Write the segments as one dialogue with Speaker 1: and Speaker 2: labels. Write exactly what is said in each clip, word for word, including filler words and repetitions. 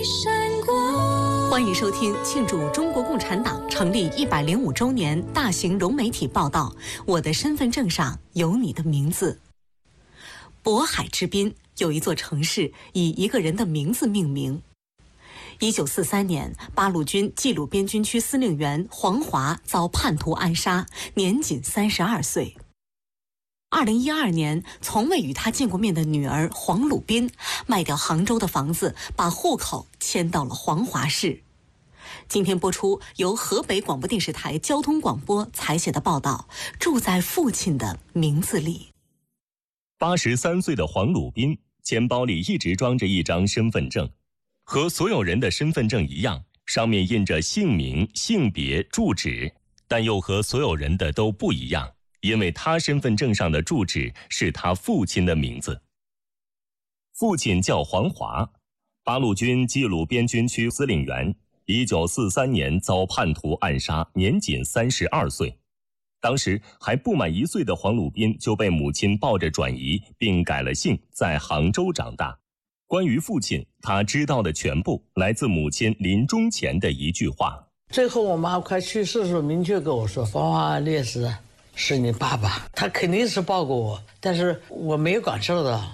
Speaker 1: 欢迎收听庆祝中国共产党成立一百零五周年大型融媒体报道。我的身份证上有你的名字。渤海之滨有一座城市以一个人的名字命名。一九四三年，八路军冀鲁边军区司令员黄华遭叛徒暗杀，年仅三十二岁。二零一二年，从未与他见过面的女儿黄鲁滨卖掉杭州的房子，把户口迁到了黄华市。今天播出由河北广播电视台交通广播采写的报道《住在父亲的名字里》。
Speaker 2: 八十三岁的黄鲁滨钱包里一直装着一张身份证，和所有人的身份证一样，上面印着姓名、性别、住址，但又和所有人的都不一样。因为他身份证上的住址是他父亲的名字。父亲叫黄华，八路军冀鲁边军区司令员，一九四三年遭叛徒暗杀，年仅三十二岁。当时还不满一岁的黄鲁滨就被母亲抱着转移，并改了姓，在杭州长大。关于父亲，他知道的全部来自母亲临终前的一句话。
Speaker 3: 最后我妈快去世的时候明确跟我说，黄华烈士是你爸爸，他肯定是抱过我，但是我没有感受到。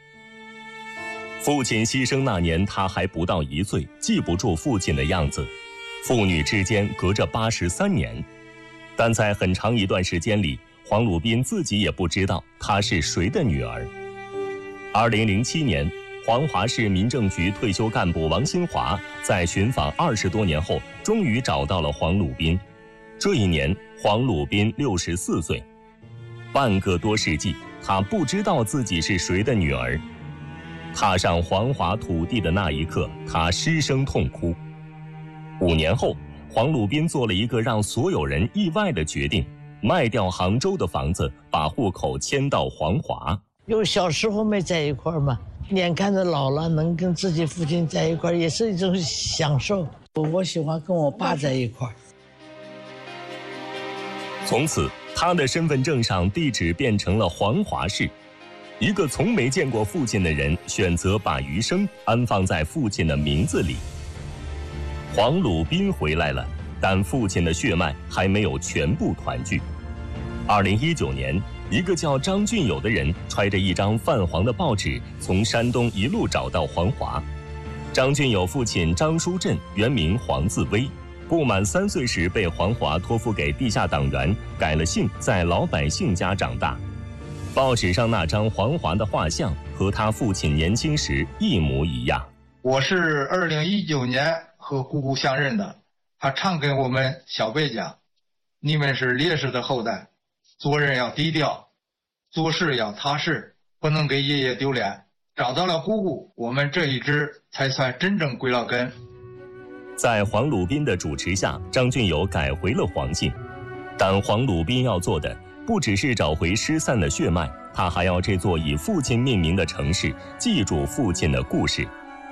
Speaker 2: 父亲牺牲那年，他还不到一岁，记不住父亲的样子。父女之间隔着八十三年，但在很长一段时间里，黄鲁滨自己也不知道她是谁的女儿。二零零七年，黄华市民政局退休干部王新华在寻访二十多年后，终于找到了黄鲁滨。这一年，黄鲁滨六十四岁，半个多世纪，他不知道自己是谁的女儿。踏上黄华土地的那一刻，他失声痛哭。五年后，黄鲁滨做了一个让所有人意外的决定，卖掉杭州的房子，把户口迁到黄华。
Speaker 3: 因为小时候没在一块儿嘛，眼看着老了能跟自己父亲在一块儿，也是一种享受。我喜欢跟我爸在一块儿。
Speaker 2: 从此，他的身份证上地址变成了黄华市。一个从没见过父亲的人，选择把余生安放在父亲的名字里。黄鲁滨回来了，但父亲的血脉还没有全部团聚。二零一九年，一个叫张俊友的人揣着一张泛黄的报纸，从山东一路找到黄华。张俊友父亲张书镇原名黄自威，不满三岁时被黄华托付给地下党员，改了姓，在老百姓家长大。报纸上那张黄华的画像和他父亲年轻时一模一样。
Speaker 4: 我是二零一九年和姑姑相认的，他常跟我们小辈讲，你们是烈士的后代，做人要低调，做事要踏实，不能给爷爷丢脸。找到了姑姑，我们这一支才算真正归了根。
Speaker 2: 在黄鲁滨的主持下，张俊友改回了黄姓，但黄鲁滨要做的不只是找回失散的血脉，他还要这座以父亲命名的城市记住父亲的故事。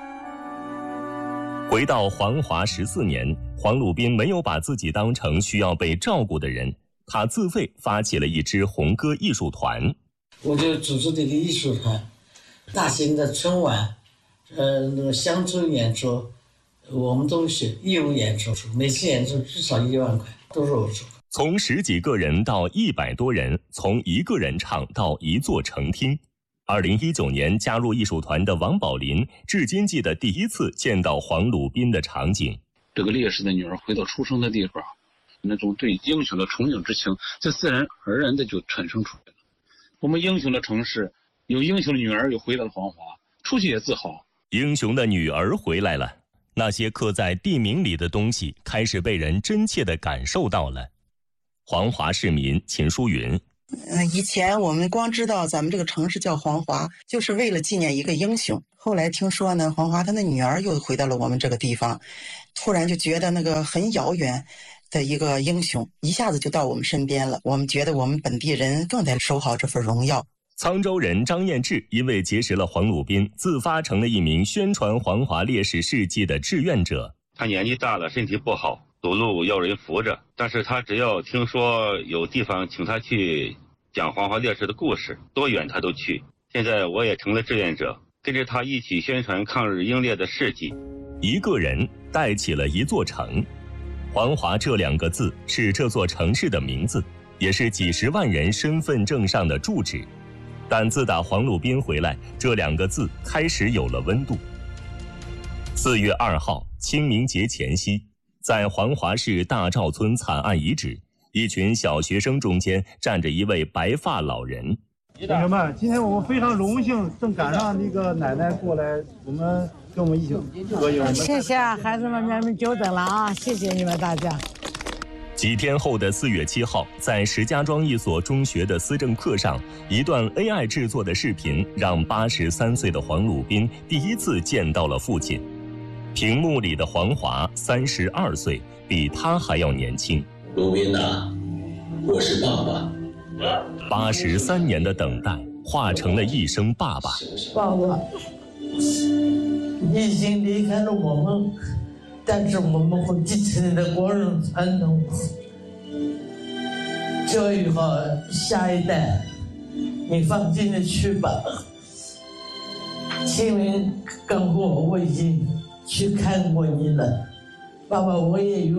Speaker 2: 回到黄华十四年，黄鲁滨没有把自己当成需要被照顾的人，他自费发起了一支红歌艺术团。
Speaker 3: 我就组织这个艺术团，大型的春晚，呃，那个乡村演出，我们都是义务演出，每次演出至少一万块，都是我出。
Speaker 2: 从十几个人到一百多人，从一个人唱到一座城厅。二零一九年加入艺术团的王宝林，至今记得第一次见到黄鲁滨的场景。
Speaker 5: 这个烈士的女儿回到出生的地方，那种对英雄的崇敬之情，这自然而然的就产生出来了。我们英雄的城市，有英雄的女儿又回到了黄华，出去也自豪。
Speaker 2: 英雄的女儿回来了，那些刻在地名里的东西开始被人真切地感受到了。黄华市民秦淑云，
Speaker 6: 呃，以前我们光知道咱们这个城市叫黄华，就是为了纪念一个英雄。后来听说呢，黄华他的女儿又回到了我们这个地方，突然就觉得那个很遥远的一个英雄，一下子就到我们身边了。我们觉得我们本地人更得守好这份荣耀。
Speaker 2: 沧州人张彦志因为结识了黄鲁滨，自发成了一名宣传黄华烈士事迹的志愿者。
Speaker 7: 他年纪大了，身体不好，走路要人扶着，但是他只要听说有地方请他去讲黄华烈士的故事，多远他都去。现在我也成了志愿者，跟着他一起宣传抗日英烈的事迹。
Speaker 2: 一个人带起了一座城。黄华这两个字是这座城市的名字，也是几十万人身份证上的住址。但自打黄鲁宾回来，这两个字开始有了温度。四月二号，清明节前夕，在黄华市大赵村惨案遗址，一群小学生中间站着一位白发老人。
Speaker 8: 同学们，今天我们非常荣幸，正赶上那个奶奶过来，我们跟我们一起合影。
Speaker 9: 谢谢孩子们，你们久等了啊！谢谢你们大家。
Speaker 2: 几天后的四月七号，在石家庄一所中学的思政课上，一段 A I 制作的视频让八十三岁的黄鲁宾第一次见到了父亲。屏幕里的黄华三十二岁，比他还要年轻。
Speaker 10: 鲁宾呐，我是爸爸。
Speaker 2: 八十三年的等待化成了一声爸爸。
Speaker 9: 爸爸，你已经离开了我们，但是我们会继承你的光荣传统，教育好下一代。你放心的去吧。清明刚过，我已经去看过你了，爸爸，我也有